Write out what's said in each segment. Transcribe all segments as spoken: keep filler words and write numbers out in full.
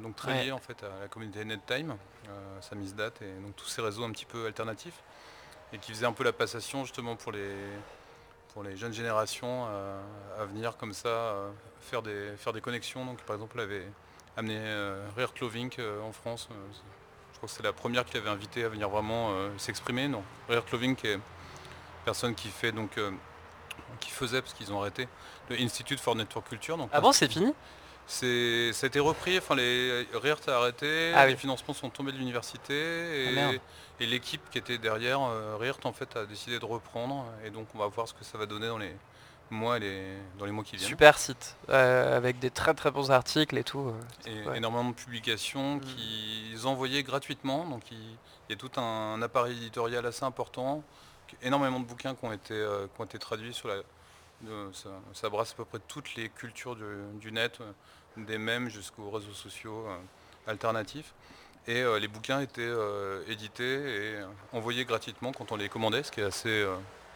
donc très Ouais. lié en fait à la communauté NetTime, euh, Samizdat et donc tous ces réseaux un petit peu alternatifs et qui faisaient un peu la passation justement pour les, pour les jeunes générations euh, à venir comme ça euh, faire, des, faire des connexions. Donc par exemple, elle avait amené euh, Rare Clothing euh, en France. Euh, je crois que c'est la première qui l'avait invité à venir vraiment euh, s'exprimer. Non, Rare Clothing qui est une personne qui fait donc euh, qui faisait parce qu'ils ont arrêté le Institute for Network Culture, donc Ah bon, c'est l'Institut. fini? C'est, ça a été repris, enfin les Rirt a arrêté, Ah les oui. financements sont tombés de l'université Ah merde. et, et l'équipe qui était derrière euh, Rirt en fait a décidé de reprendre et donc on va voir ce que ça va donner dans les mois et les, dans les mois qui viennent. Super site, euh, avec des très très bons articles et tout. euh, Et ouais. énormément de publications Mm. qu'ils envoyaient gratuitement, donc il, il y a tout un, appareil éditorial assez important, énormément de bouquins qui ont été, euh, qui ont été traduits sur la, de- ça, ça brasse à peu près toutes les cultures du, du net, euh, des mèmes jusqu'aux réseaux sociaux euh, alternatifs. Et euh, les bouquins étaient euh, édités et euh, envoyés gratuitement quand on les commandait, ce qui est assez euh,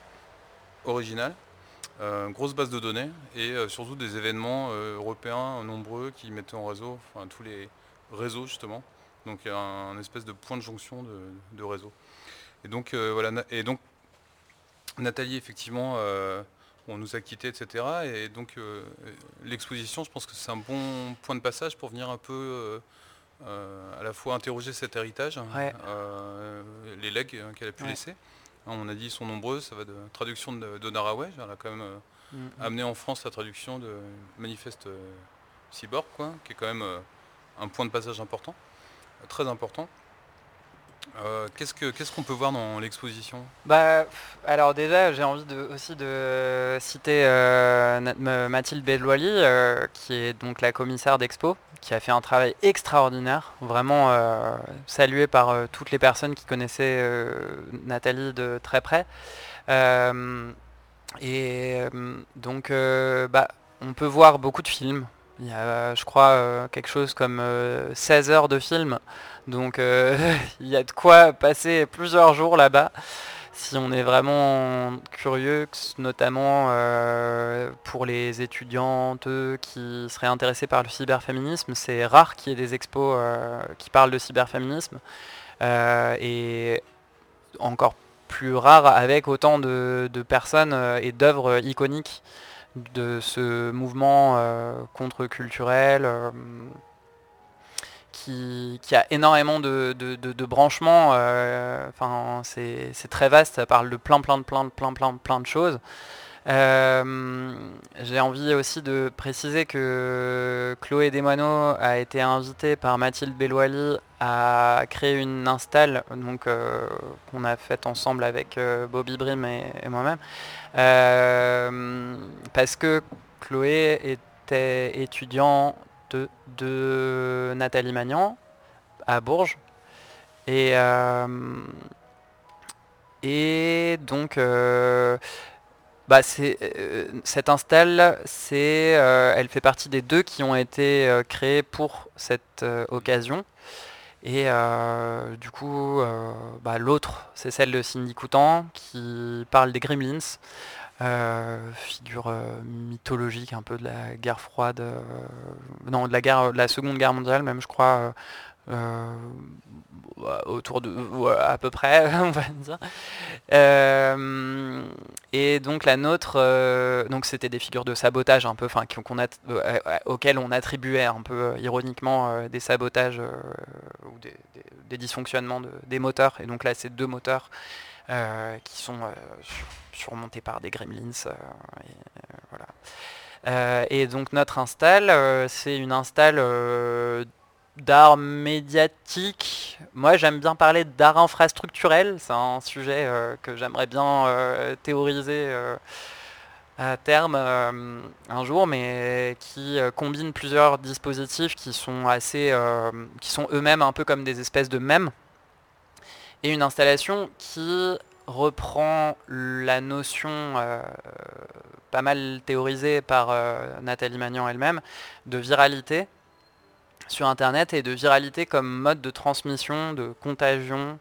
original. Euh, grosse base de données et euh, surtout des événements euh, européens nombreux qui mettaient en réseau, enfin tous les réseaux justement. Donc il y a un, un espèce de point de jonction de, de réseau. Et donc euh, voilà, na- et donc Nathalie, effectivement, euh, on nous a quittés, et cetera. Et donc, euh, l'exposition, je pense que c'est un bon point de passage pour venir un peu euh, euh, à la fois interroger cet héritage, Ouais, euh, les legs euh, qu'elle a pu ouais. laisser. Hein, on a dit, ils sont nombreux, ça va de traduction de Donna Haraway. Elle a quand même euh, Mm, mm. amené en France la traduction de Manifeste euh, Cyborg, quoi, qui est quand même euh, un point de passage important, euh, très important. Euh, qu'est-ce que, qu'est-ce qu'on peut voir dans l'exposition? Bah, pff, alors déjà, j'ai envie de, aussi de citer euh, Na- Ma- Mathilde Bedouali, euh, qui est donc la commissaire d'Expo, qui a fait un travail extraordinaire, vraiment euh, salué par euh, toutes les personnes qui connaissaient euh, Nathalie de très près. Euh, et euh, donc, euh, bah, on peut voir beaucoup de films. Il y a, je crois, euh, quelque chose comme euh, seize heures de films. Donc, euh, il y a de quoi passer plusieurs jours là-bas si on est vraiment curieux, notamment euh, pour les étudiantes qui seraient intéressées par le cyberféminisme. C'est rare qu'il y ait des expos euh, qui parlent de cyberféminisme. Euh, et encore plus rare avec autant de, de personnes euh, et d'œuvres iconiques de ce mouvement euh, contre-culturel euh, qui, qui a énormément de, de, de, de branchements. euh, Enfin, c'est c'est très vaste, ça parle de plein, plein, de plein, de plein, plein, plein de choses. Euh, J'ai envie aussi de préciser que Chloé Desmoineaux a été invitée par Mathilde Bellouali à créer une install donc euh, qu'on a faite ensemble avec euh, Bobby Brim et, et moi-même. Euh, parce que Chloé était étudiante de, de Nathalie Magnan à Bourges. Et, euh, et donc, euh, bah c'est, euh, cette install, c'est, euh, elle fait partie des deux qui ont été euh, créés pour cette euh, occasion. Et euh, du coup, euh, bah, l'autre, c'est celle de Cindy Coutan qui parle des Gremlins, euh, figure euh, mythologique un peu de la guerre froide, euh, non, de la guerre, de la Seconde Guerre mondiale même, je crois. euh, euh, autour de ouais, à peu près on va dire. Euh, et donc la nôtre euh, donc c'était des figures de sabotage un peu enfin qu'on a euh, auxquelles on attribuait un peu euh, ironiquement euh, des sabotages euh, ou des, des, des dysfonctionnements de, des moteurs et donc là c'est deux moteurs euh, qui sont euh, sur, surmontés par des gremlins euh, et, euh, voilà. Euh, et donc notre install, euh, c'est une install euh, d'art médiatique. Moi j'aime bien parler d'art infrastructurel, c'est un sujet euh, que j'aimerais bien euh, théoriser euh, à terme euh, un jour, mais qui euh, combine plusieurs dispositifs qui sont assez, euh, qui sont eux-mêmes un peu comme des espèces de mèmes, et une installation qui reprend la notion euh, pas mal théorisée par euh, Nathalie Magnan elle-même de viralité sur Internet et de viralité comme mode de transmission, de contagion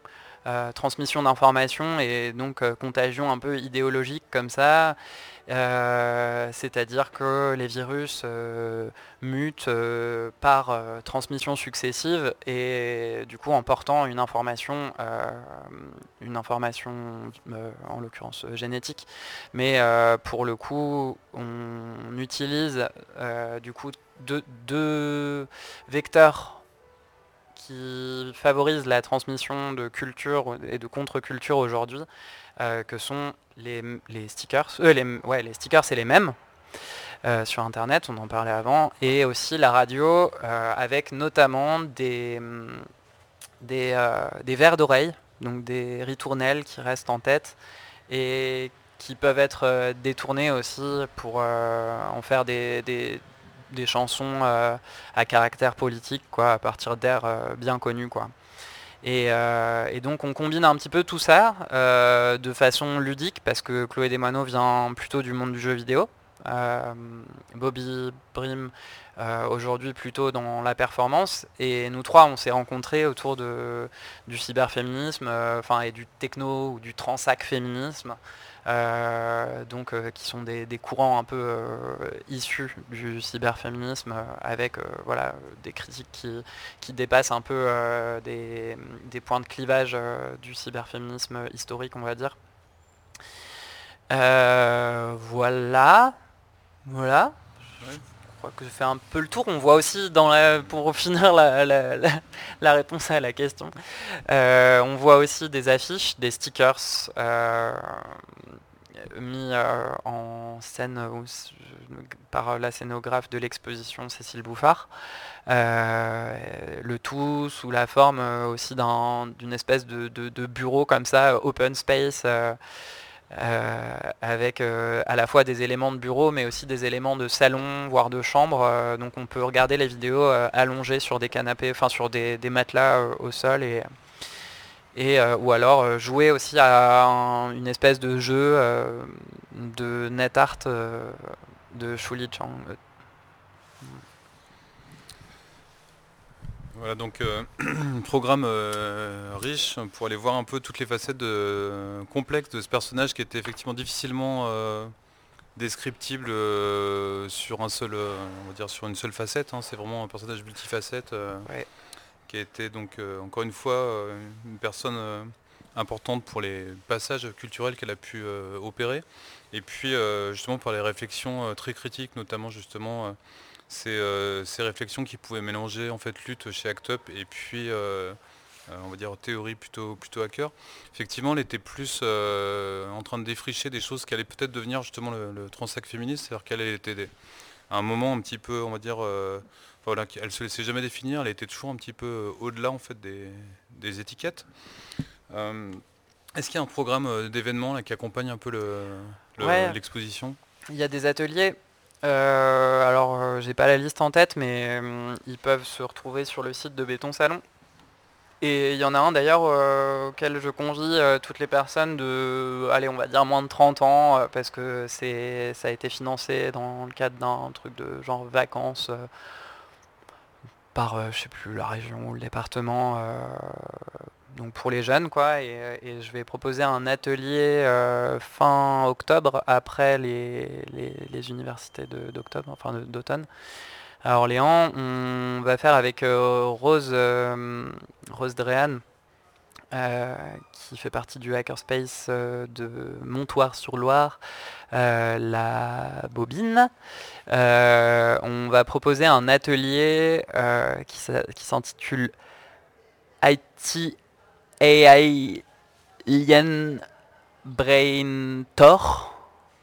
euh, transmission d'informations et donc euh, contagion un peu idéologique comme ça. Euh, c'est-à-dire que les virus euh, mutent euh, par euh, transmission successive et du coup en portant une information, euh, une information euh, en l'occurrence euh, génétique, mais euh, pour le coup on utilise euh, du coup deux, deux vecteurs qui favorisent la transmission de culture et de contre-culture aujourd'hui, euh, que sont les, les stickers. Euh, les, ouais, les stickers, c'est les mêmes euh, sur Internet, on en parlait avant, et aussi la radio, euh, avec notamment des, des, euh, des verres d'oreille, donc des ritournelles qui restent en tête, et qui peuvent être euh, détournés aussi pour euh, en faire des, des, des chansons euh, à caractère politique, quoi, à partir d'airs euh, bien connus, quoi. Et, euh, et donc on combine un petit peu tout ça euh, de façon ludique, parce que Chloé Desmoineaux vient plutôt du monde du jeu vidéo. Euh, Bobby Brim euh, aujourd'hui plutôt dans la performance, et nous trois on s'est rencontrés autour de, du cyberféminisme, euh, enfin et du techno ou du transac féminisme, euh, donc euh, qui sont des, des courants un peu euh, issus du cyberféminisme, euh, avec euh, voilà, des critiques qui, qui dépassent un peu euh, des, des points de clivage euh, du cyberféminisme historique, on va dire. Euh, voilà. Voilà. Ouais. Je crois que je fais un peu le tour. On voit aussi, dans la, pour finir la, la, la, la réponse à la question, euh, on voit aussi des affiches, des stickers euh, mis euh, en scène euh, par la scénographe de l'exposition Cécile Bouffard. Euh, le tout sous la forme euh, aussi d'un, d'une espèce de, de, de bureau comme ça, open space, euh, euh, avec euh, à la fois des éléments de bureau mais aussi des éléments de salon, voire de chambre. Euh, donc on peut regarder les vidéos euh, allongées sur des canapés, enfin sur des, des matelas euh, au sol, et, et euh, ou alors euh, jouer aussi à un, une espèce de jeu euh, de net art euh, de Shuli Chang. Voilà, donc euh, programme euh, riche pour aller voir un peu toutes les facettes de, euh, complexes de ce personnage qui était effectivement difficilement euh, descriptible euh, sur un seul, euh, on va dire sur une seule facette. Hein. C'est vraiment un personnage multifacette euh, Ouais. qui a été donc euh, encore une fois euh, une personne euh, importante pour les passages culturels qu'elle a pu euh, opérer. Et puis euh, justement par les réflexions euh, très critiques, notamment justement. Euh, Ces, euh, ces réflexions qui pouvaient mélanger en fait lutte chez Act Up et puis euh, euh, on va dire théorie plutôt plutôt hacker. Effectivement, elle était plus euh, en train de défricher des choses qui allaient peut-être devenir justement le, le transac féministe, c'est-à-dire qu'elle était des- à un moment un petit peu, on va dire, euh, voilà, elle se laissait jamais définir, elle était toujours un petit peu euh, au-delà en fait des, des étiquettes. Euh, Est-ce qu'il y a un programme euh, d'événements là, qui accompagne un peu le- le- Ouais, l'exposition? il y a des ateliers. Euh, alors, euh, j'ai pas la liste en tête, mais euh, ils peuvent se retrouver sur le site de Béton Salon. Et il y en a un d'ailleurs euh, auquel je convie euh, toutes les personnes de, allez, on va dire moins de trente ans, euh, parce que c'est, ça a été financé dans le cadre d'un truc de genre vacances euh, par, euh, je sais plus, la région ou le département. Euh, donc pour les jeunes, quoi. Et, et je vais proposer un atelier euh, fin octobre, après les, les, les universités de- d'octobre, enfin de- d'automne, à Orléans. On va faire avec euh, Rose, euh, Rose Drehan, euh, qui fait partie du hackerspace euh, de Montoire-sur-Loire, euh, la bobine. Euh, on va proposer un atelier euh, qui s'a- qui s'intitule I T A I Alien Brain Tor.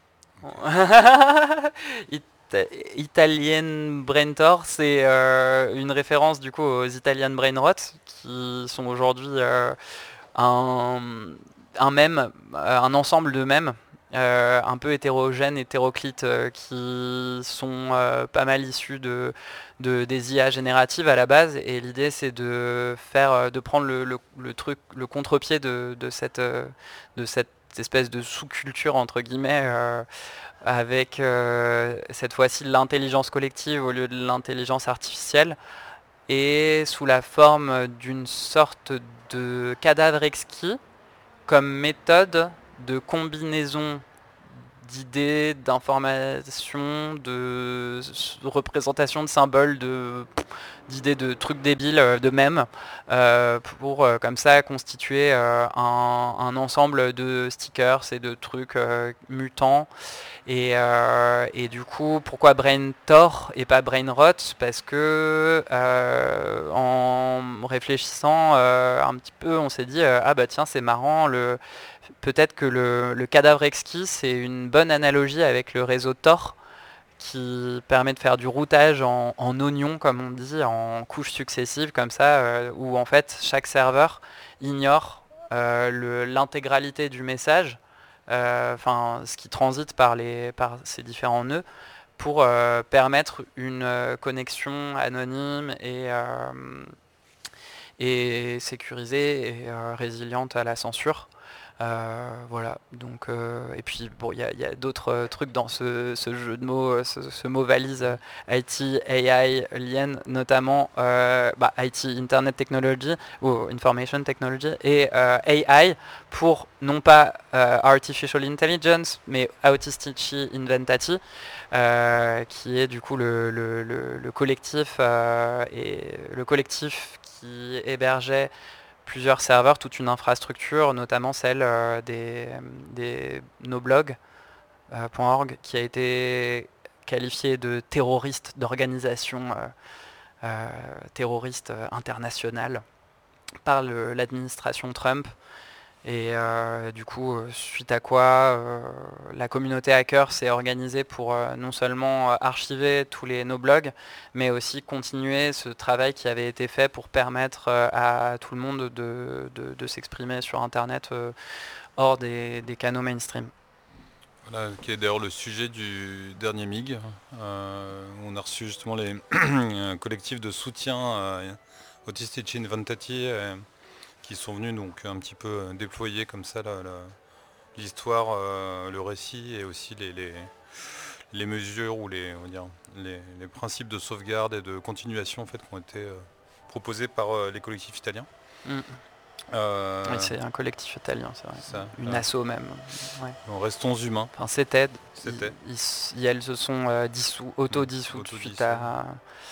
Ita- Italian Brain Tor, c'est euh, une référence du coup aux Italian Brain Rot, qui sont aujourd'hui euh, un, un mème, euh, un ensemble de mèmes euh, un peu hétérogènes, hétéroclites, euh, qui sont euh, pas mal issus de, de- des I A génératives à la base. Et l'idée c'est de faire, euh, de prendre le, le- le truc, le contre-pied de, de cette, euh, de cette espèce de sous-culture entre guillemets, euh, avec euh, cette fois-ci l'intelligence collective au lieu de l'intelligence artificielle, est sous la forme d'une sorte de cadavre exquis comme méthode de combinaison d'idées, d'informations, de s- représentations de symboles, de d'idées de trucs débiles, euh, de mèmes, euh, pour euh, comme ça constituer euh, un, un ensemble de stickers et de trucs euh, mutants. Et, euh, et du coup, pourquoi Brain Tor et pas Brain Rot? Parce que euh, en réfléchissant euh, un petit peu, on s'est dit euh, ah bah tiens c'est marrant, le peut-être que le, le cadavre exquis c'est une bonne analogie avec le réseau Tor qui permet de faire du routage en, en oignon, comme on dit, en couches successives, comme ça, euh, où en fait chaque serveur ignore euh, le- l'intégralité du message, euh, enfin ce qui transite par, les, par ces différents nœuds, pour euh, permettre une euh, connexion anonyme et, euh, et sécurisée et euh, résiliente à la censure. Euh, voilà, donc euh, et puis bon, il y a, y a d'autres euh, trucs dans ce, ce jeu de mots, euh, ce, ce mot valise euh, I T, A I, lien, notamment euh, bah, I T, Internet Technology ou Information Technology et euh, A I pour non pas euh, Artificial Intelligence mais Autistici Inventati, euh, qui est du coup le, le, le, le collectif euh, et le collectif qui hébergeait plusieurs serveurs, toute une infrastructure, notamment celle euh, des, des noblogs point org, qui a été qualifiée de terroriste, d'organisation euh, euh, terroriste euh, internationale par le- l'administration Trump. Et euh, du coup, euh, suite à quoi, euh, la communauté hacker s'est organisée pour euh, non seulement euh, archiver tous les no blogs, mais aussi continuer ce travail qui avait été fait pour permettre euh, à tout le monde de, de- de s'exprimer sur Internet euh, hors des, des canaux mainstream. Voilà, qui est d'ailleurs le sujet du dernier M I G. Euh, où on a reçu justement les un collectif de soutien euh, Autistici Inventati euh, qui sont venus donc un petit peu euh, déployer comme ça la- la- l'histoire, euh, le récit et aussi les, les, les mesures ou les, on va dire, les, les principes de sauvegarde et de continuation en fait, qui ont été euh, proposés par euh, les collectifs italiens. Mm. Oui, Euh, c'est un collectif italien, c'est vrai. ça, Une euh, asso même. Ouais. bon, restons humains, Enfin, c'était. Ils, c'était ils- ils- elles se sont euh, dissous, mm, auto-dissoutes suite autodissous. à,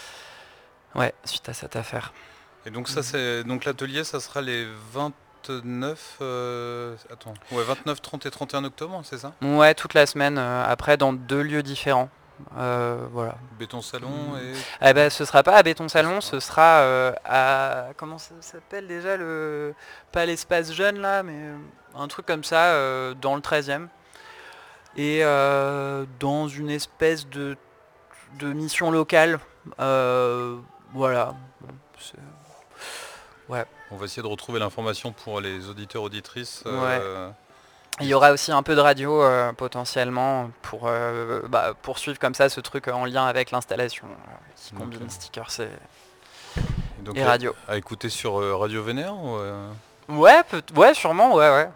ouais, suite à cette affaire. Et donc ça Mhm. c'est donc l'atelier ça sera les vingt-neuf euh, attends ouais vingt-neuf, trente et trente et un octobre, c'est ça? Ouais, toute la semaine, euh, après dans deux lieux différents. Euh, voilà. Béton Salon Hmm. et Eh ben, ce sera pas à Béton ce Salon, sera ce sera euh, à... Comment ça s'appelle déjà le... Pas l'espace jeune là, mais euh, un truc comme ça, euh, dans le treizième. Et euh, dans une espèce de, de mission locale. Euh, voilà. Bon, c'est- ouais. on va essayer de retrouver l'information pour les auditeurs auditrices Ouais. euh, Il qui y aura aussi un peu de radio euh, potentiellement pour euh, bah, poursuivre comme ça ce truc en lien avec l'installation euh, qui donc, euh, combine stickers et, et donc et à, radio. à écouter sur euh, Radio Vénère ou, euh, Ouais, peut- ouais, sûrement, ouais, ouais.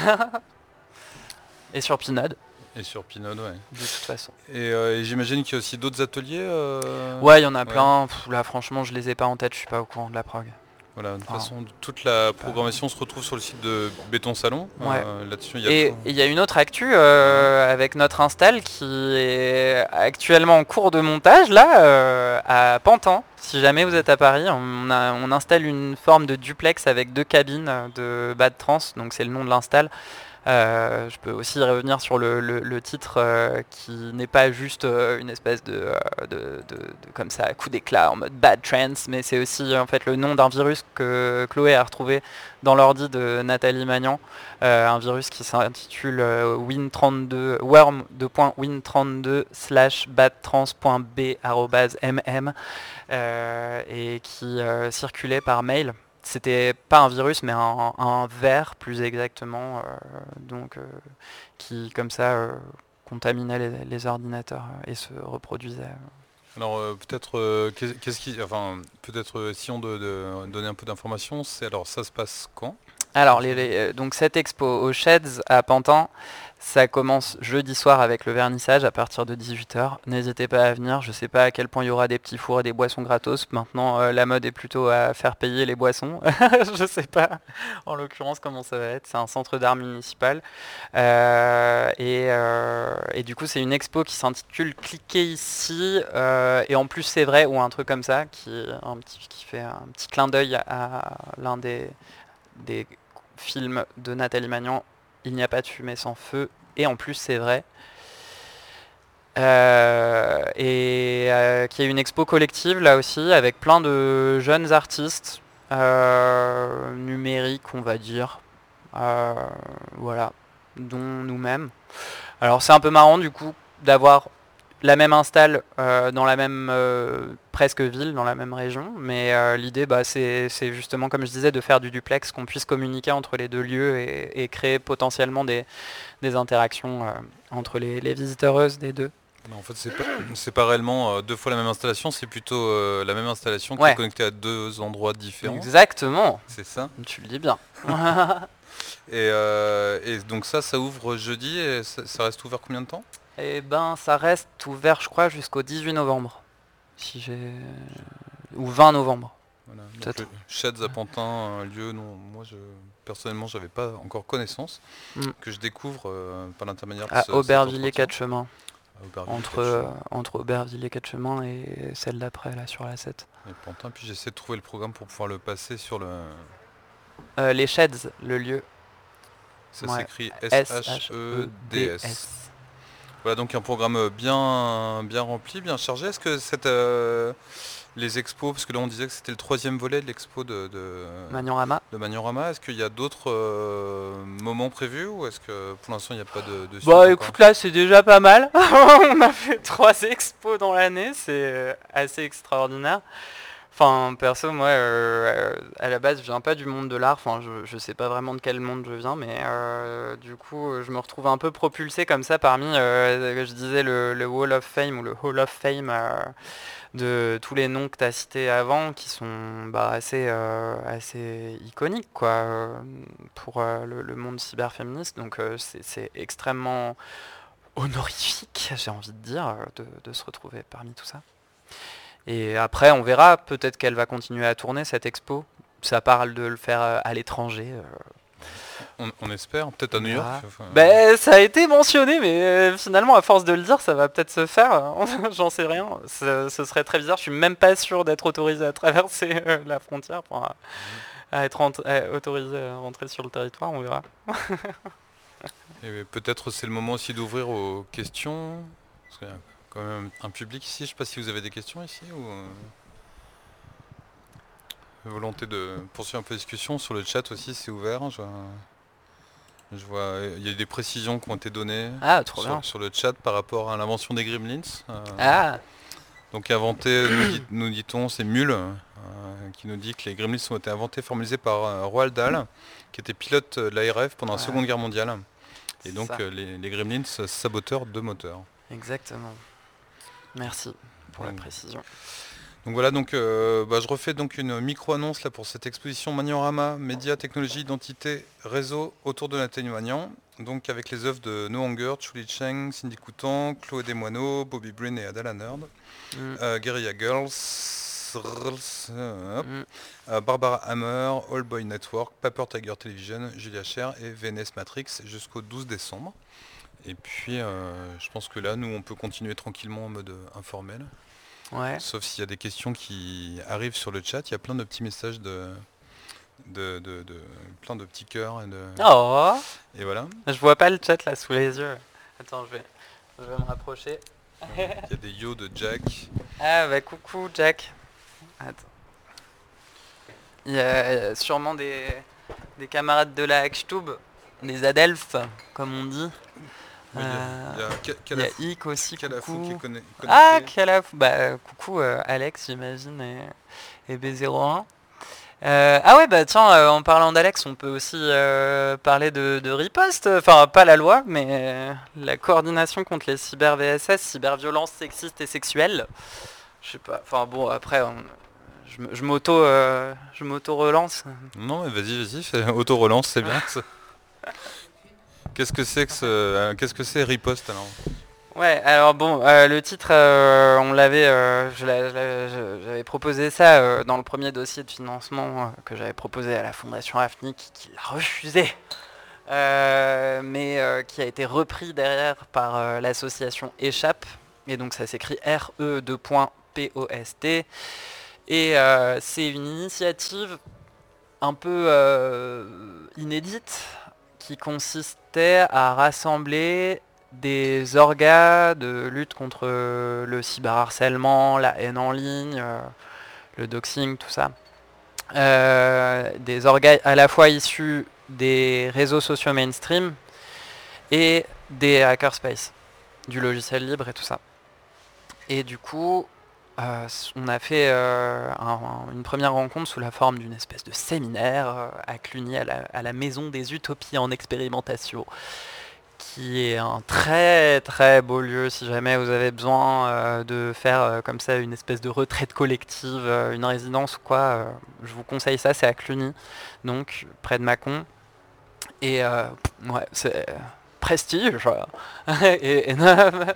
Et sur Pinode, et sur Pinode, ouais. de toute façon. Et, euh, et j'imagine qu'il y a aussi d'autres ateliers. euh, Ouais, il y en a Ouais. plein. Pff, là, franchement, je les ai pas en tête, je suis pas au courant de la prog. Voilà, de toute Enfin, façon, toute la pas- programmation se retrouve sur le site de Béton Salon. ouais. Euh, là-dessus, il y a Et tout. il y a une autre actu euh, avec notre install qui est actuellement en cours de montage là euh, à Pantin. Si jamais vous êtes à Paris, on, a- on installe une forme de duplex avec deux cabines de bas de trans, donc c'est le nom de l'install. Euh, je peux aussi revenir sur le, le- le titre euh, qui n'est pas juste euh, une espèce de, euh, de, de- de- comme ça coup d'éclat en mode bad trance, mais c'est aussi en fait le nom d'un virus que Chloé a retrouvé dans l'ordi de Nathalie Magnan, euh, un virus qui s'intitule euh, win trente-deux worm win trente-deux slash badtrans.b arobase mm euh, et qui euh, circulait par mail. C'était pas un virus, mais un, un ver plus exactement, euh, donc euh, qui comme ça euh, contaminait les, les ordinateurs euh, et se reproduisait. Alors euh, peut-être euh, qu'est- qu'est-ce qui, enfin peut-être euh, si on de, de donner un peu d'informations, c'est alors ça se passe quand? Alors, les, les- donc cette expo au Sheds à Pantin, ça commence jeudi soir avec le vernissage à partir de dix-huit heures. N'hésitez pas à venir, je sais pas à quel point il y aura des petits fours et des boissons gratos. Maintenant, euh, la mode est plutôt à faire payer les boissons. Je sais pas en l'occurrence comment ça va être. C'est un centre d'art municipal. Euh, et, euh, et du coup, c'est une expo qui s'intitule Cliquez ici. Euh, et en plus, c'est vrai, ou un truc comme ça, qui, un petit, qui fait un petit clin d'œil à l'un des, des films de Nathalie Magnan, Il n'y a pas de fumée sans feu, et en plus c'est vrai. Euh, et euh, qui est une expo collective là aussi, avec plein de jeunes artistes euh, numériques, on va dire, euh, voilà, dont nous-mêmes. Alors c'est un peu marrant du coup d'avoir la même install euh, dans la même euh, presque ville, dans la même région, mais euh, l'idée bah, c'est c'est justement comme je disais de faire du duplex, qu'on puisse communiquer entre les deux lieux et, et créer potentiellement des, des interactions euh, entre les, les visiteuses des deux. Non, en fait, c'est pas, c'est pas réellement euh, deux fois la même installation, c'est plutôt euh, la même installation qui est Ouais, connectée à deux endroits différents. exactement, C'est ça. tu le dis bien. Et, euh, et donc ça, ça ouvre jeudi et ça, ça reste ouvert combien de temps? Et ben ça reste ouvert je crois jusqu'au dix-huit novembre, si j'ai... ou vingt novembre. Voilà. Donc Peut-être. le Sheds à Pantin, un lieu dont moi je personnellement j'avais pas encore connaissance, Mm. que je découvre euh, par l'intermédiaire de À ce, cet Aubervilliers entretien. quatre chemins. À Aubervilliers, Entre, quatre euh, chemins entre Aubervilliers quatre chemins et celle d'après là sur la sept. et Pantin. Puis j'essaie de trouver le programme pour pouvoir le passer sur le. Euh, les Sheds, le lieu. Ça Ouais. s'écrit S S H H E E D D S. S. Voilà donc un programme bien, bien rempli, bien chargé. Est-ce que cette, euh, les expos, parce que là on disait que c'était le troisième volet de l'expo de, de, Magnorama. de Magnorama, est-ce qu'il y a d'autres euh, moments prévus ou est-ce que pour l'instant il n'y a pas de, de suite Bah encore? écoute là c'est déjà pas mal. On a fait trois expos dans l'année, c'est euh, assez extraordinaire. Enfin perso moi euh, euh, à la base je viens pas du monde de l'art, enfin je, je sais pas vraiment de quel monde je viens, mais euh, du coup euh, je me retrouve un peu propulsé comme ça parmi euh, je disais le, le Wall of Fame ou le Hall of Fame euh, de tous les noms que tu as cités avant qui sont bah, assez, euh, assez iconiques quoi, euh, pour euh, le, le monde cyberféministe. Donc euh, c'est c'est extrêmement honorifique, j'ai envie de dire, euh, de, de se retrouver parmi tout ça. Et après, on verra, peut-être qu'elle va continuer à tourner cette expo. Ça parle de le faire euh, à l'étranger. euh, On, on espère, peut-être à on New York. verra. Enfin, Ben, ça a été mentionné, mais euh, finalement, à force de le dire, ça va peut-être se faire. J'en sais rien. Ce, ce serait très bizarre. Je suis même pas sûr d'être autorisé à traverser euh, la frontière pour euh, à être rent- à- autorisé à rentrer sur le territoire. On verra. et peut-être c'est le moment aussi d'ouvrir aux questions. Parce qu'il y a quand même un public ici. Je ne sais pas si vous avez des questions ici ou euh, volonté de poursuivre un peu la discussion. Sur le chat aussi, c'est ouvert. Je, je vois, il y a des précisions qui ont été données Ah, trop bien. sur, sur le chat par rapport à l'invention des gremlins. Euh, Ah, Donc inventé, nous, dit, nous dit-on, c'est Mule, euh, qui nous dit que les gremlins ont été inventés et formalisés par euh, Roald Dahl, qui était pilote de l'A R F pendant la ouais, Seconde Guerre mondiale. Et c'est donc ça. euh, les, les gremlins, saboteurs de moteurs. Exactement. Merci pour la Donc, précision. donc voilà, donc euh, bah, je refais donc une micro-annonce là pour cette exposition Magnorama, médias, technologie, identité, réseau autour de Nathalie Magnan. Donc avec les œuvres de No Hunger, Julie Cheng, Cindy Coutan, Chloé Desmoineaux, Bobby Brin et Adala Nerd. Mm, Euh, Guerilla Girls, euh, hop, mm. euh, Barbara Hammer, All Boy Network, Paper Tiger Television, Julia Cher et Venice Matrix jusqu'au douze décembre. Et puis euh, je pense que là nous on peut continuer tranquillement en mode euh, informel. Ouais. Sauf s'il y a des questions qui arrivent sur le chat, il y a plein de petits messages de, de, de, de- plein de petits cœurs et, de, Oh, et voilà. je vois pas le chat là sous les yeux. Attends, je vais, je vais me rapprocher. Il y a des yo de Jack. Ah bah coucou Jack. Attends. Il y a, il y a sûrement des, des camarades de la Hackstube, des Adelphes, comme on dit. Oui, il y a- Euh, il y a Ka- Il y a Kalafou- Ick aussi, Kalafou qui est coucou. conne- Ah, connecté. Calafou. Bah coucou euh, Alex, j'imagine, et, et B zéro un. Euh, ah ouais, bah tiens, euh, en parlant d'Alex, on peut aussi euh, parler de, de riposte, enfin pas la loi, mais euh, la coordination contre les cyber-V S S, cyberviolences sexistes et sexuelles. Je sais pas, enfin bon, après, on- je, me- je m'auto, euh, je m'auto-relance. Non, mais vas-y, vas-y, fais auto-relance, c'est bien. ça. Qu'est-ce que c'est que ce... euh, Qu'est-ce que c'est Riposte alors? Ouais, alors bon, euh, le titre, euh, on l'avait, euh, je l'a- je l'a- je- j'avais proposé ça euh, dans le premier dossier de financement euh, que j'avais proposé à la Fondation AFNIC, qui l'a refusé, euh, mais euh, qui a été repris derrière par euh, l'association Échappe, et donc ça s'écrit R E deux points P O S T, et euh, c'est une initiative un peu euh, inédite qui consistait à rassembler des orgas de lutte contre le cyberharcèlement, la haine en ligne, euh, le doxing, tout ça. Euh, des orgas à la fois issus des réseaux sociaux mainstream et des hackerspace, du logiciel libre et tout ça. Et du coup, euh, on a fait euh, un- une première rencontre sous la forme d'une espèce de séminaire euh, à Cluny, à la, à la Maison des Utopies en expérimentation, qui est un très très beau lieu si jamais vous avez besoin euh, de faire euh, comme ça une espèce de retraite collective, euh, une résidence ou quoi. Euh, je vous conseille ça, c'est à Cluny, donc près de Mâcon. Et euh, ouais, c'est prestige et, et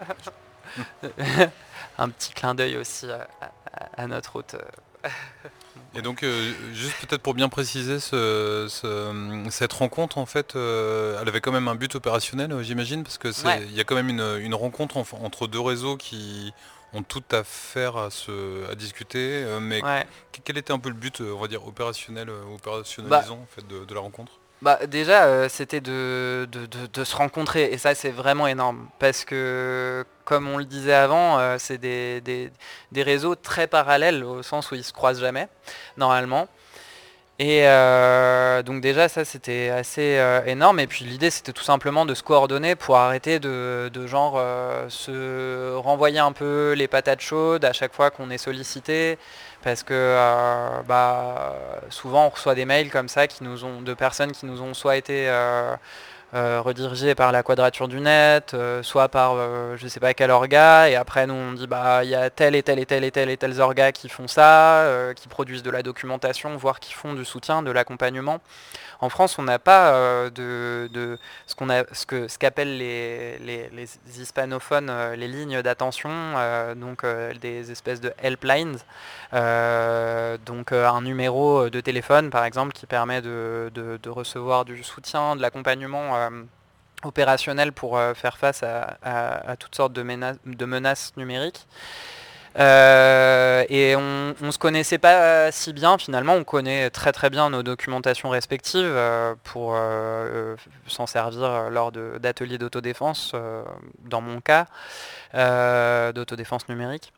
un petit clin d'œil aussi à, à- à notre hôte. euh, Et Bref. donc, euh, juste peut-être pour bien préciser, ce, ce- cette rencontre, en fait, euh, elle avait quand même un but opérationnel, euh, j'imagine, parce que c'est, Ouais, il y a quand même une, une rencontre en- entre deux réseaux qui ont tout à faire à se, à discuter. euh, mais ouais. qu- quel était un peu le but, euh, on va dire, opérationnel, euh, Bah, opérationnalisant, en fait, de, de la rencontre? bah déjà, euh, c'était de, de, de- de se rencontrer. Et ça, c'est vraiment énorme. Parce que, comme on le disait avant, euh, c'est des, des, des réseaux très parallèles, au sens où ils se croisent jamais, normalement. Et euh, donc déjà ça c'était assez euh, énorme et puis l'idée c'était tout simplement de se coordonner pour arrêter de, de genre euh, se renvoyer un peu les patates chaudes à chaque fois qu'on est sollicité parce que euh, bah, souvent on reçoit des mails comme ça qui nous ont de personnes qui nous ont soit été euh, euh, redirigé par la Quadrature du Net, euh, soit par euh, je sais pas quel orga, et après nous on dit bah il y a tel et tel et tel et tel et tels orgas qui font ça, euh, qui produisent de la documentation, voire qui font du soutien, de l'accompagnement. En France, on n'a pas euh, de, de ce qu'on a, ce que, ce qu'appellent les, les, les hispanophones euh, les lignes d'attention, euh, donc euh, des espèces de helplines, euh, donc euh, un numéro de téléphone par exemple qui permet de, de- de recevoir du soutien, de l'accompagnement. Euh, opérationnel pour euh, faire face à, à- à toutes sortes de, mena- de menaces numériques. Euh, et on, on se connaissait pas si bien finalement, on connaît très très bien nos documentations respectives euh, pour euh, euh, s'en servir lors de- d'ateliers d'autodéfense, euh, dans mon cas, euh, d'autodéfense numérique.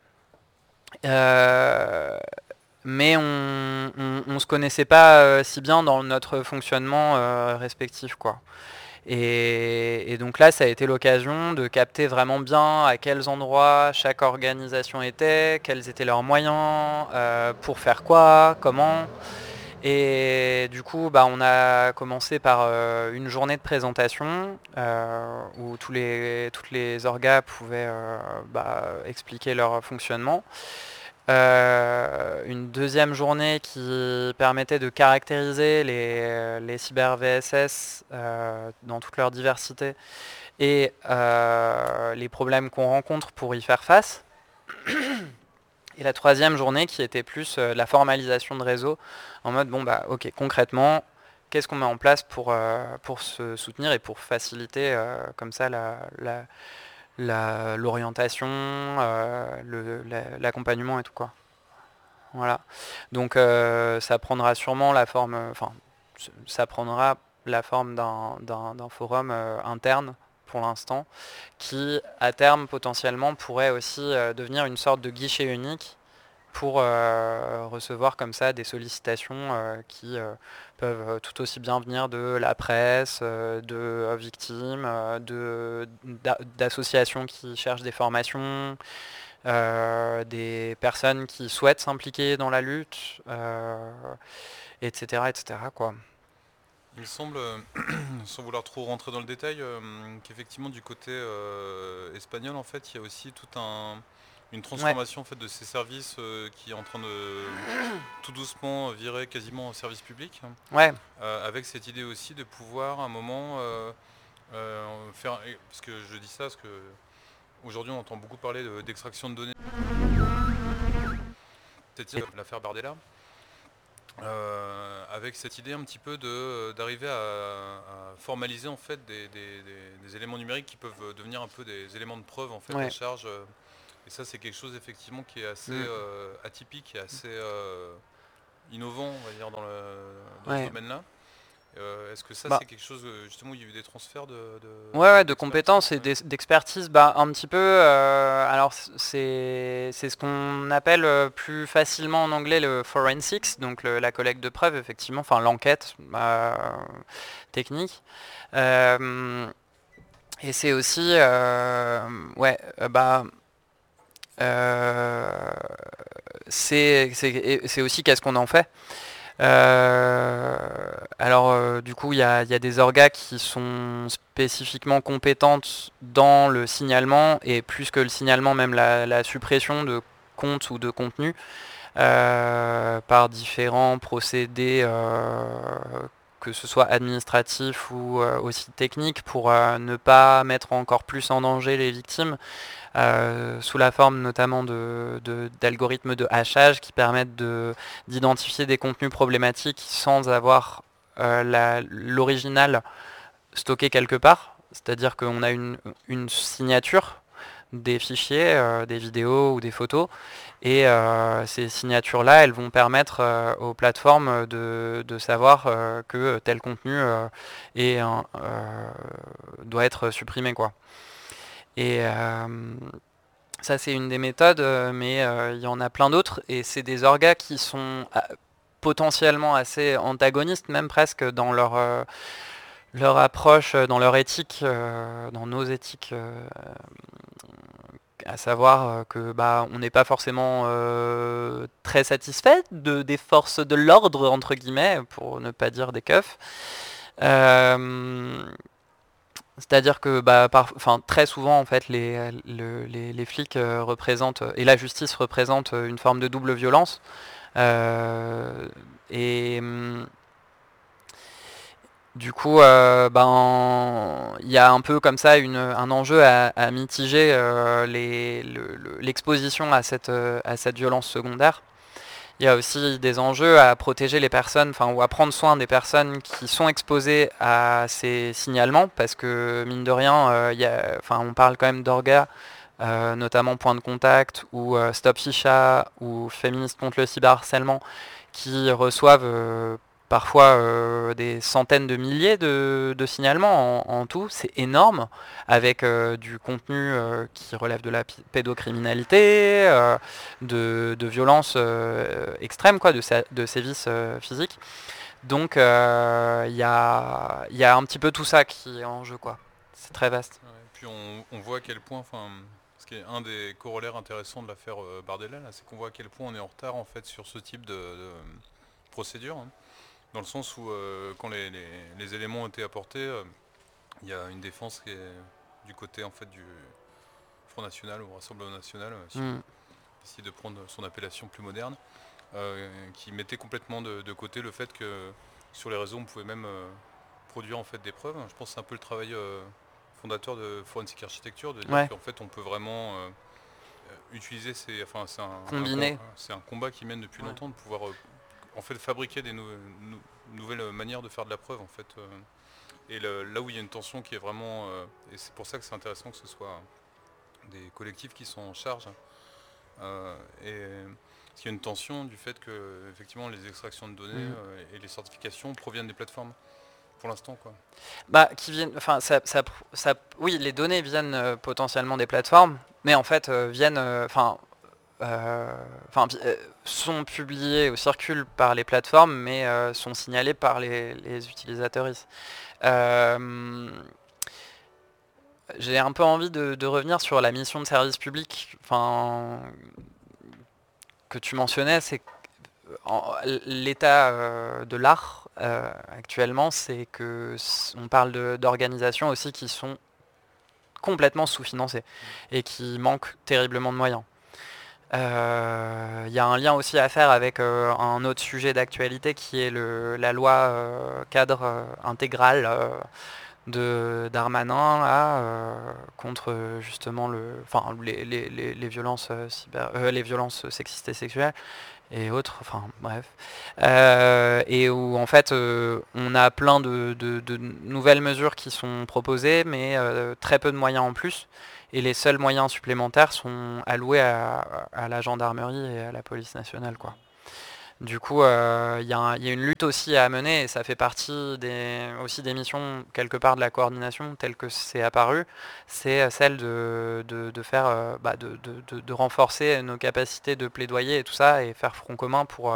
Euh, mais on, on, on se connaissait pas euh, si bien dans notre fonctionnement euh, respectif, quoi. Et, et donc là, ça a été l'occasion de capter vraiment bien à quels endroits chaque organisation était, quels étaient leurs moyens, euh, pour faire quoi, comment. Et du coup, bah, on a commencé par euh, une journée de présentation euh, où tous les, toutes les orgas pouvaient euh, bah, expliquer leur fonctionnement. Euh, une deuxième journée qui permettait de caractériser les, les cyber V S S euh, dans toute leur diversité et euh, les problèmes qu'on rencontre pour y faire face. Et la troisième journée qui était plus euh, la formalisation de réseau en mode bon bah ok concrètement qu'est-ce qu'on met en place pour, euh, pour se soutenir et pour faciliter euh, comme ça la, la- la- l'orientation, euh, le- la- l'accompagnement et tout quoi. Voilà. Donc euh, ça prendra sûrement la forme, euh, enfin, ça prendra la forme d'un, d'un- d'un forum euh, interne pour l'instant, qui à terme potentiellement pourrait aussi euh, devenir une sorte de guichet unique pour euh, recevoir comme ça des sollicitations euh, qui euh, peuvent euh, tout aussi bien venir de la presse, euh, de euh, victimes, euh, de, d'a- d'associations qui cherchent des formations, euh, des personnes qui souhaitent s'impliquer dans la lutte, euh, et cetera, et cetera, quoi. Il me semble, euh, sans vouloir trop rentrer dans le détail, euh, qu'effectivement du côté euh, espagnol, en fait, il y a aussi tout un, une transformation en fait, de ces services euh, qui est en train de tout doucement virer quasiment en service public, hein, Ouais, euh, avec cette idée aussi de pouvoir à un moment euh, euh, faire... Parce que je dis ça parce que aujourd'hui on entend beaucoup parler de- d'extraction de données, c'est l'affaire Bardella. Euh, avec cette idée un petit peu de d'arriver à, à formaliser en fait des, des- des- des éléments numériques qui peuvent devenir un peu des éléments de preuve en fait à ouais. charge. euh, Et ça c'est quelque chose effectivement qui est assez Mm. euh, atypique et assez euh, innovant on va dire dans, le, dans ce Ouais. domaine-là. Euh, Est-ce que ça Bah, c'est quelque chose euh, justement où il y a eu des transferts de, ouais, ouais, de- de d'expertise? compétences et Ouais. d'ex- d'expertise, bah, un petit peu. Euh, alors, c- c'est c'est ce qu'on appelle euh, plus facilement en anglais le forensics, donc le- la collecte de preuves, effectivement, enfin l'enquête euh, technique. Euh, et c'est aussi, euh, ouais, euh, bah, euh, c'est c'est- et c'est aussi qu'est-ce qu'on en fait. Euh, alors, euh, du coup, il y a, il y a des orgas qui sont spécifiquement compétentes dans le signalement, et plus que le signalement, même la, la suppression de comptes ou de contenus euh, par différents procédés, euh, que ce soit administratifs ou euh, aussi techniques, pour euh, ne pas mettre encore plus en danger les victimes, euh, sous la forme notamment de, de- d'algorithmes de hachage qui permettent de, d'identifier des contenus problématiques sans avoir euh, la- l'original stocké quelque part. C'est-à-dire qu'on a une, une signature des fichiers, euh, des vidéos ou des photos, et euh, ces signatures-là, elles vont permettre euh, aux plateformes de, de savoir euh, que tel contenu euh, est un- euh, doit être supprimé, quoi. Et, euh, ça, c'est une des méthodes, euh, mais euh, il y en a plein d'autres, et c'est des orgas qui sont euh, potentiellement assez antagonistes, même presque dans leur, euh, leur approche, euh, dans leur éthique, euh, dans nos éthiques, euh, à savoir euh, que bah, on n'est pas forcément euh, très satisfait de, des forces de l'ordre, entre guillemets, pour ne pas dire des keufs. Euh, C'est-à-dire que bah, par, enfin, très souvent, en fait, les, le- les, les flics euh, représentent, et la justice représente euh, une forme de double violence. Euh, et hum, du coup, euh, ben, il y a un peu comme ça une, un enjeu à, à mitiger euh, les- le- le- l'exposition à cette, euh, à cette violence secondaire. Il y a aussi des enjeux à protéger les personnes, enfin, ou à prendre soin des personnes qui sont exposées à ces signalements, parce que mine de rien, euh, il y a, enfin, on parle quand même d'orgas, euh, notamment Point de Contact ou euh, Stop Ficha ou Féministes contre le cyberharcèlement, qui reçoivent euh, parfois euh, des centaines de milliers de, de signalements en, en tout. C'est énorme, avec euh, du contenu euh, qui relève de la pi- pédocriminalité, euh, de, de violences euh, extrêmes, quoi, de, sé- de sévices euh, physiques. Donc euh, il y, a, y a un petit peu tout ça qui est en jeu, quoi. C'est très vaste. Ouais, puis on, on voit à quel point, enfin, ce qui est un des corollaires intéressants de l'affaire euh, Bardella, là, c'est qu'on voit à quel point on est en retard en fait sur ce type de, de procédure, hein. Dans le sens où euh, quand les, les- les éléments ont été apportés, euh, il y a une défense qui est du côté en fait du Front National ou Rassemblement National, euh, si on Mm. décide de prendre son appellation plus moderne, euh, qui mettait complètement de, de côté le fait que sur les réseaux on pouvait même euh, produire en fait des preuves. Je pense que c'est un peu le travail euh, fondateur de Forensic Architecture, de dire Ouais, qu'en fait on peut vraiment euh, euh, utiliser ces, enfin c'est un, un com- combiné. c'est un combat qui mène depuis Ouais. longtemps de pouvoir euh, en fait fabriquer des nou- nou- nouvelles manières de faire de la preuve en fait. euh. Et le- là où il y a une tension qui est vraiment, euh, et c'est pour ça que c'est intéressant que ce soit des collectifs qui sont en charge, euh, et parce qu'il y a une tension du fait que effectivement les extractions de données Mm. euh, et les certifications proviennent des plateformes pour l'instant quoi. Bah, qui viennent, enfin, ça, ça, ça- oui, les données viennent euh, potentiellement des plateformes, mais en fait euh, viennent, euh, enfin, euh, enfin, vi- euh, sont publiées ou circulent par les plateformes, mais euh, sont signalées par les, les utilisateurs. Euh, j'ai un peu envie de, de revenir sur la mission de service public, enfin, que tu mentionnais, c'est que, en- l'état euh, de l'art euh, actuellement, c'est que s- on parle de- d'organisations aussi qui sont complètement sous-financées et qui manquent terriblement de moyens. Euh, Il y a un lien aussi à faire avec euh, un autre sujet d'actualité qui est le, la loi euh, cadre euh, intégrale euh, de Darmanin là, euh, contre justement le, enfin, les, les, les, les violences euh, cyber, euh, les violences sexistes et sexuelles et autres, enfin bref, Euh, et où en fait euh, on a plein de, de, de nouvelles mesures qui sont proposées, mais euh, très peu de moyens en plus, et les seuls moyens supplémentaires sont alloués à, à la gendarmerie et à la police nationale, quoi. Du coup, euh, il y, y a une lutte aussi à mener, et ça fait partie des, aussi des missions quelque part de la coordination telle que c'est apparu, c'est celle de, de, de faire, euh, bah, de, de, de, de renforcer nos capacités de plaidoyer et tout ça, et faire front commun pour euh,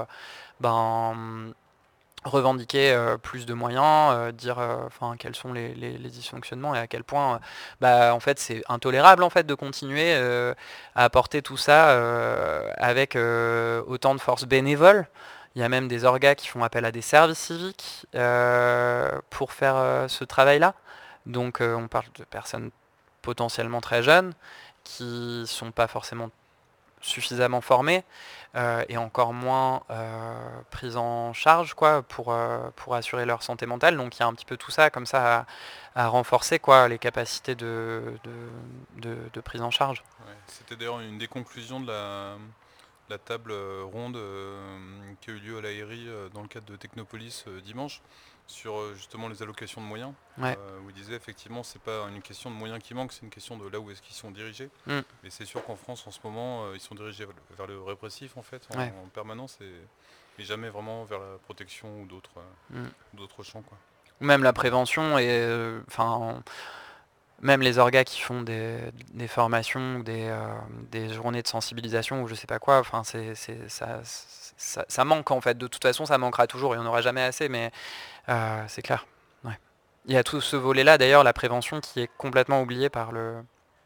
ben, revendiquer euh, plus de moyens, euh, dire euh, enfin quels sont les, les, les dysfonctionnements et à quel point euh, bah, en fait c'est intolérable en fait de continuer euh, à apporter tout ça euh, avec euh, autant de forces bénévoles. Il y a même des orgas qui font appel à des services civiques euh, pour faire euh, ce travail-là. Donc euh, on parle de personnes potentiellement très jeunes qui sont pas forcément suffisamment formés euh, et encore moins euh, pris en charge quoi, pour, euh, pour assurer leur santé mentale. Donc il y a un petit peu tout ça comme ça à, à renforcer quoi, les capacités de, de, de, de prise en charge. Ouais. C'était d'ailleurs une des conclusions de la, la table euh, ronde euh, qui a eu lieu à l'Aérie euh, dans le cadre de Technopolis euh, dimanche sur euh, justement les allocations de moyens, Ouais. euh, où il disait effectivement c'est pas une question de moyens qui manquent, c'est une question de là où est-ce qu'ils sont dirigés. Mm. Et c'est sûr qu'en France en ce moment euh, ils sont dirigés vers le répressif en fait en, Ouais. en permanence et, et jamais vraiment vers la protection ou d'autres euh, Mm. d'autres champs quoi. Ou même la prévention et euh, enfin même les orgas qui font des, des formations ou des, euh, des journées de sensibilisation ou je sais pas quoi, enfin c'est, c'est, ça, ça, ça manque en fait. De toute façon ça manquera toujours et on n'aura jamais assez, mais euh, c'est clair. Ouais. Il y a tout ce volet-là d'ailleurs, la prévention qui est complètement oubliée par le,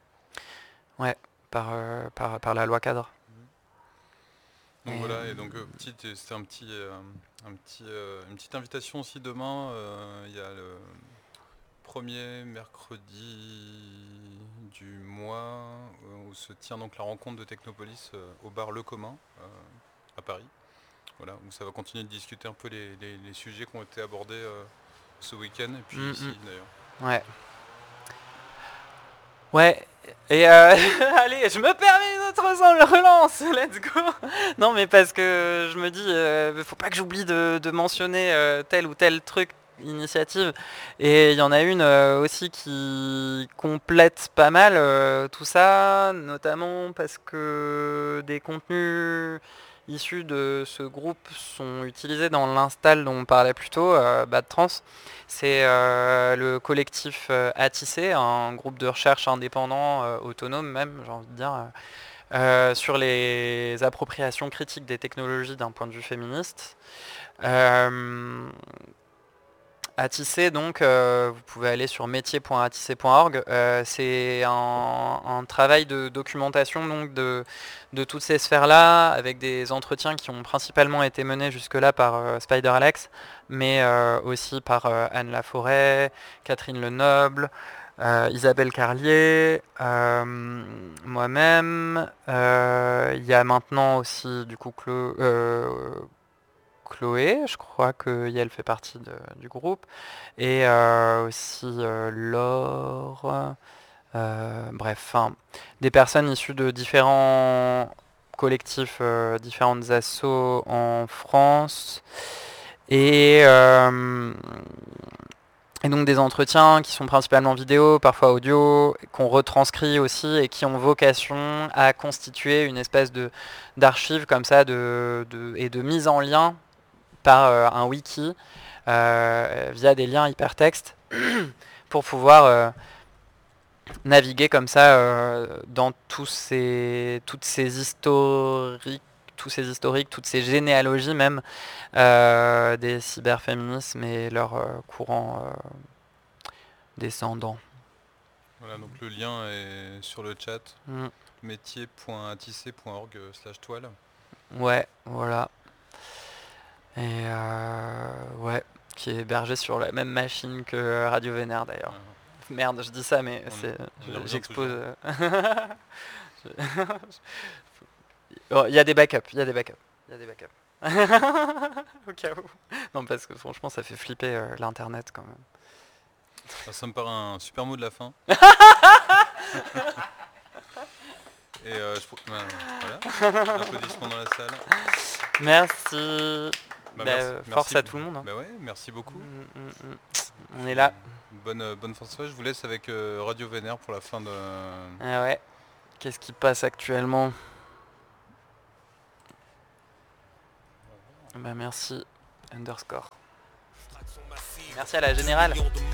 ouais, par, euh, par, par la loi cadre. Donc Et, voilà, et donc euh, petite, c'était un petit, euh, un petit, euh, une petite invitation aussi demain. euh, Il y a le premier mercredi du mois euh, où se tient donc la rencontre de Technopolis euh, au bar Le Commun euh, à Paris. Voilà, où ça va continuer de discuter un peu les, les- les sujets qui ont été abordés euh, ce week-end et puis mm, ici mm, d'ailleurs. ouais. Ouais, et euh, allez, je me permets une autre relance, let's go. Non, mais parce que je me dis, euh, faut pas que j'oublie de, de mentionner euh, tel ou tel truc, initiative. Et il y en a une euh, aussi qui complète pas mal euh, tout ça, notamment parce que des contenus issus de ce groupe sont utilisés dans l'install dont on parlait plus tôt, euh, Bad Trans. C'est euh, le collectif euh, Atissé, un groupe de recherche indépendant, euh, autonome même, j'ai envie de dire, euh, sur les appropriations critiques des technologies d'un point de vue féministe. Euh, Atissé, donc, euh, vous pouvez aller sur métier point atissé point org. Euh, c'est un, un travail de documentation donc, de, de toutes ces sphères-là, avec des entretiens qui ont principalement été menés jusque-là par euh, Spider Alex, mais euh, aussi par euh, Anne Laforêt, Catherine Lenoble, euh, Isabelle Carlier, euh, moi-même. Euh, Il y a maintenant aussi, du coup, Clo, euh, Chloé, je crois que Yael fait partie de- du groupe, et euh, aussi euh, Laure, euh, bref, hein, des personnes issues de différents collectifs, euh, différentes assos en France, et, euh, et donc des entretiens qui sont principalement vidéo, parfois audio, qu'on retranscrit aussi et qui ont vocation à constituer une espèce de d'archive comme ça de, de- et de mise en lien par euh, un wiki euh, via des liens hypertextes pour pouvoir euh, naviguer comme ça euh, dans tous ces, toutes ces historiques, tous ces historiques, toutes ces généalogies même euh, des cyberféminismes et leurs euh, courants euh, descendants. Voilà, donc le lien est sur le chat Mm. métier point atissé point org slash toile. Ouais, voilà. Et euh, ouais, qui est hébergé sur la même machine que Radio Vénère d'ailleurs. Voilà. Merde, je dis ça, mais On, c'est, on y revient j'expose. toujours. euh, Oh, il y a des backups, il y a des backups. Il y a des backups. Au cas où. Non, parce que franchement, ça fait flipper euh, l'internet quand même. Alors, ça me paraît un super mot de la fin. Et euh, je... bah, voilà, applaudissements dans la salle. Merci. Bah, Bah, merci, euh, merci. force à tout le monde. Hein. Bah ouais, merci beaucoup. Mm, mm, mm. On est là. Bonne, euh, bonne fin de soirée. Je vous laisse avec euh, Radio Vénère pour la fin de... Ah ouais. Qu'est-ce qui passe actuellement? Bah merci. Underscore. Merci à la générale.